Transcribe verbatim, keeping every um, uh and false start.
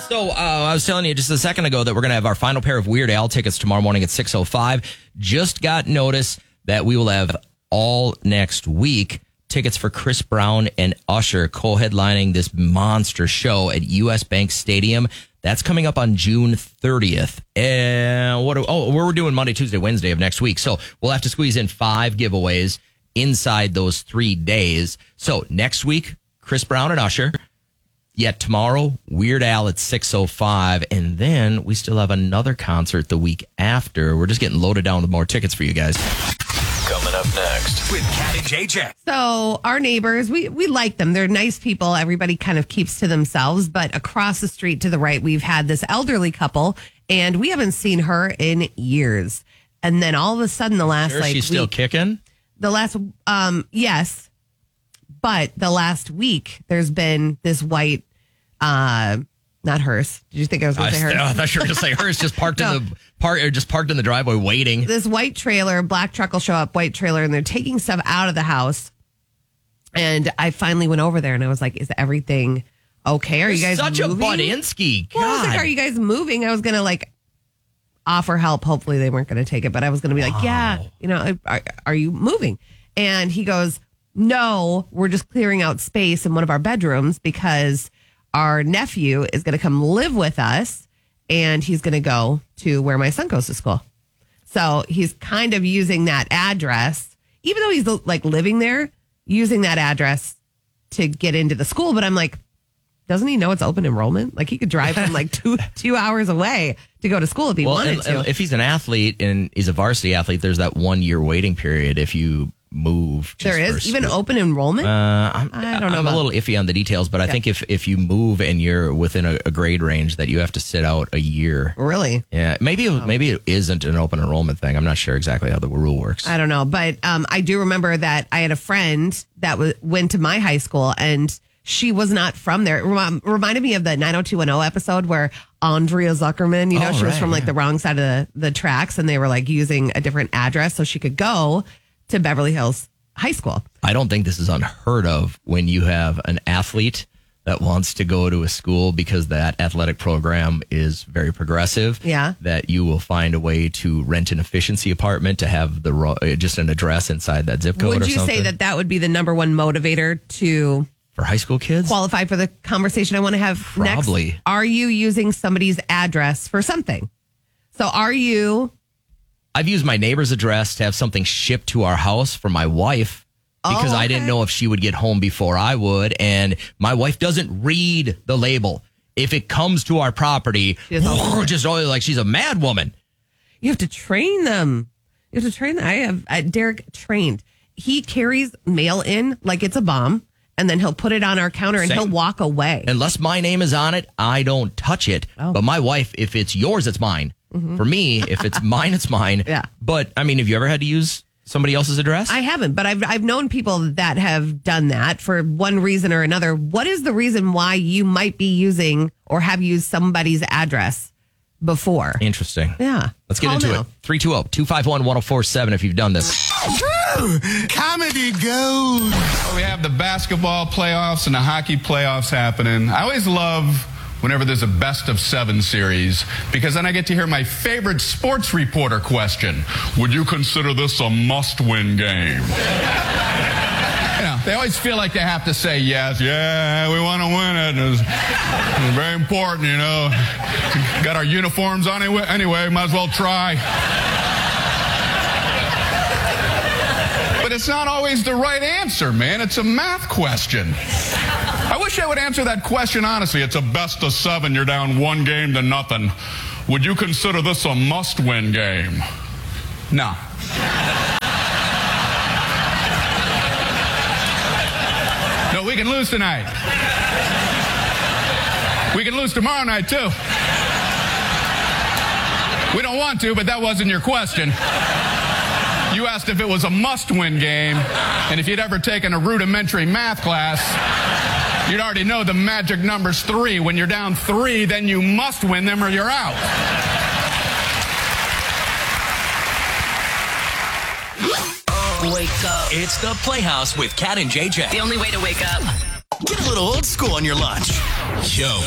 So uh, I was telling you just a second ago that we're going to have our final pair of Weird Al tickets tomorrow morning at six oh five. Just got notice that we will have all next week tickets for Chris Brown and Usher co-headlining this monster show at U S Bank Stadium. That's coming up on June thirtieth. And what? Oh, we're doing Monday, Tuesday, Wednesday of next week. So we'll have to squeeze in five giveaways inside those three days. So next week, Chris Brown and Usher. Yet tomorrow, Weird Al at six oh five. And then we still have another concert the week after. We're just getting loaded down with more tickets for you guys. Coming up next with Cat and J J. So our neighbors, we, we like them. They're nice people. Everybody kind of keeps to themselves. But across the street to the right, we've had this elderly couple, and we haven't seen her in years. And then all of a sudden, the last Sure, like she's still week, kicking? The last, um, yes. But the last week, there's been this white, uh, not hearse. Did you think I was going I, to say hearse? I thought you were going to say hers. Just parked No. in the park, or just parked in the driveway waiting. This white trailer, black truck will show up, white trailer, and they're taking stuff out of the house. And I finally went over there and I was like, is everything okay? Are you guys Such moving? a Budinsky. God. Well, I was like, are you guys moving? I was going to like offer help. Hopefully they weren't going to take it, but I was going to be like, Wow. yeah, you know, are, are you moving? And he goes, no, we're just clearing out space in one of our bedrooms because our nephew is going to come live with us and he's going to go to where my son goes to school. So he's kind of using that address, even though he's like living there, using that address to get into the school. But I'm like, doesn't he know it's open enrollment? Like he could drive from like two two hours away to go to school if he well, wanted and, to. and if he's an athlete and he's a varsity athlete, there's that one year waiting period if you move. Just there for is even school. open enrollment. Uh, I'm, I don't know I'm about- a little iffy on the details, but I think if, if you move and you're within a, a grade range, that you have to sit out a year. Really? Yeah, maybe it, maybe it isn't an open enrollment thing. I'm not sure exactly how the rule works. I don't know, but um, I do remember that I had a friend that w- went to my high school, and she was not from there. It rem- reminded me of the nine oh two one oh episode where Andrea Zuckerman, you know, Oh, she was right, from like yeah. the wrong side of the, the tracks, and they were like using a different address so she could go to Beverly Hills High School. I don't think this is unheard of when you have an athlete that wants to go to a school because that athletic program is very progressive. Yeah. That you will find a way to rent an efficiency apartment to have the ro- uh, just an address inside that zip code Would or you something. say that that would be the number one motivator to For high school kids? qualify for the conversation I want to have Probably. next? Are you using somebody's address for something? So are you... I've used my neighbor's address to have something shipped to our house for my wife because Oh, I didn't okay. know if she would get home before I would. And my wife doesn't read the label. If it comes to our property, She doesn't open it. just always like she's a mad woman. You have to train them. You have to train them. I have uh, Derek trained. He carries mail in like it's a bomb, and then he'll put it on our counter and Same. he'll walk away. Unless my name is on it, I don't touch it. Oh. But my wife, if it's yours, it's mine. For me, if it's mine, it's mine. Yeah. But I mean, have you ever had to use somebody else's address? I haven't, but I've I've known people that have done that for one reason or another. What is the reason why you might be using or have used somebody's address before? Interesting. Yeah. Let's get Call into now. it. three two zero, two five one, one zero four seven if you've done this. Comedy gold. We have the basketball playoffs and the hockey playoffs happening. I always love whenever there's a best of seven series because then I get to hear my favorite sports reporter question. Would you consider this a must-win game? You know, they always feel like they have to say yes. Yeah, we want to win it. It's, it's very important, you know. Got our uniforms on anyway, anyway, might as well try. But it's not always the right answer, man. It's a math question. I wish I would answer that question honestly. It's a best of seven. You're down one game to nothing. Would you consider this a must-win game? No. No, we can lose tonight. We can lose tomorrow night, too. We don't want to, but that wasn't your question. You asked if it was a must-win game, and if you'd ever taken a rudimentary math class, you'd already know the magic number's three. When you're down three, then you must win them or you're out. Wake up. It's the Playhouse with Cat and J J. The only way to wake up. Get a little old school on your lunch. Yo.